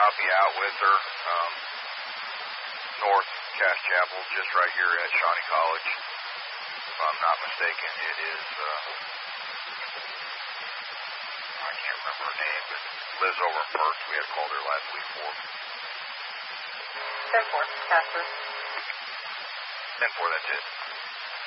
I'll be out with her. North Cass Chapel, just right here at Shawnee College. If I'm not mistaken, it is, I can't remember her name, but lives over in Perth. We had called her last week for. 10-4, Casper. 10-4, that's it.